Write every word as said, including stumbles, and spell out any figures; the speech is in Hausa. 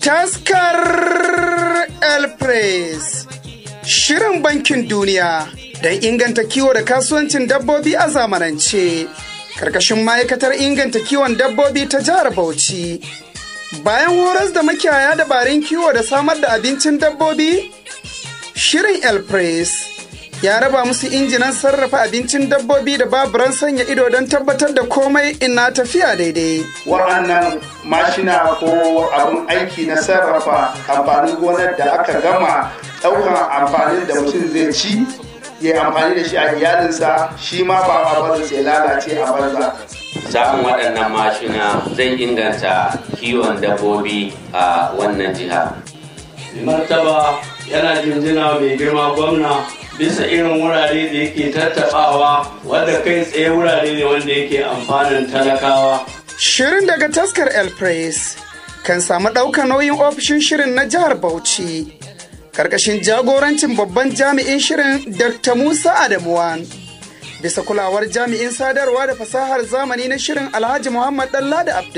Taskar El Press, shirin bankin duniya don inganta kiwo da kasuwancin dabbobi a zamanance, karkashin ma'aikatar inganta kiwon dabbobi ta jihar Bauchi. Bayan horas da makiyaya dabarun kiwo da samar da abincin dabbobi, shirin El Press ya raba musu injinan sarrafa abincin dabbobi da baburan sanya ido don tabbatar da komai ina tafiya daidai. Wa'annan mashina ko abin aiki na sarrafa amfanin gonar da aka gama ɗaukar amfanin da mutum zai ci, ya amfani da shi a iyalinsa, shi ma ba a banza sai lalace a banza. Samun waɗannan mashina zai inganta kiwon dabbobi a wannan jiha. Martaba yana jinjina mai girma gwamna bisa irin wurare da yake tattabawa, wadda kai tsaye wurare ne wanda yake amfanin talakawa. Shirin daga taskar El Press kan samu ɗaukar nauyin ofishin shirin na jihar Bauchi, karkashin jagorancin babban jami'in shirin Doctor Musa Adamuwan, bisa kulawar jami'in sadarwa da fasahar zamani na shirin Alhaji Muhammad Dallada Abdul.